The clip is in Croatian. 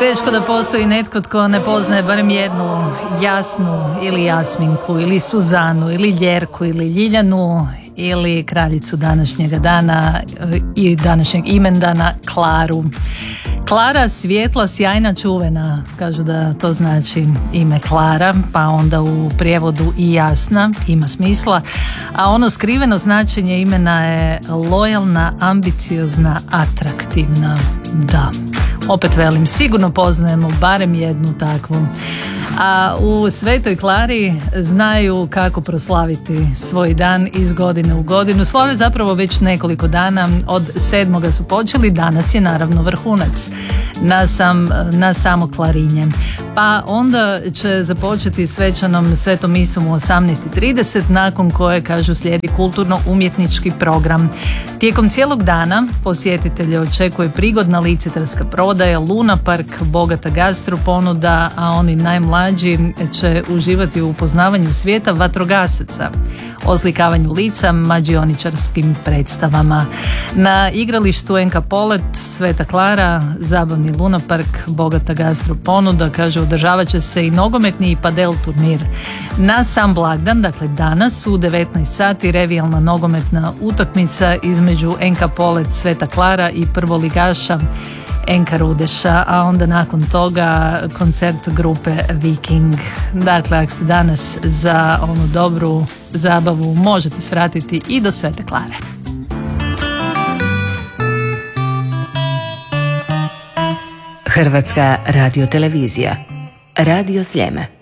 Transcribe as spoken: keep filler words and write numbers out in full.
Teško da postoji netko tko ne poznaje barem jednu Jasnu ili Jasminku ili Suzanu ili Ljerku ili Ljiljanu ili kraljicu današnjega dana i današnjeg imendana Klaru. Klara, svjetla, sjajna, čuvena, kažu da to znači ime Klara, pa onda u prijevodu i jasna, ima smisla, a ono skriveno značenje imena je lojalna, ambiciozna, atraktivna. Da, opet velim, sigurno poznajemo barem jednu takvu. A u Svetoj Klari znaju kako proslaviti svoj dan iz godine u godinu. Slave zapravo već nekoliko dana, od sedmoga su počeli, danas je naravno vrhunac na, sam, na samo Klarinje. Pa onda će započeti svečanom svetom misom u osamnaest i trideset, nakon koje, kažu, slijedi kulturno-umjetnički program. Tijekom cijelog dana posjetitelje očekuje prigodna licitarska prodaja, Luna Park, bogata gastro ponuda, a oni najmlađi će uživati u upoznavanju svijeta vatrogasaca, oslikavanju lica, mađioničarskim predstavama. Na igralištu Enka Polet, Sveta Klara, zabavni Luna Park, bogata gastro ponuda, kaže, održavat će se i nogometni i padel turnir. Na sam blagdan, dakle danas u devetnaest sati, revijalna nogometna utakmica između Enka Polet, Sveta Klara i prvoligaša Enka Rudeša, a onda nakon toga koncert grupe Viking. Dakle, ako ste danas za onu dobru zabavu, možete svratiti i do Svete Klare. Hrvatska radiotelevizija, Radio Sljeme.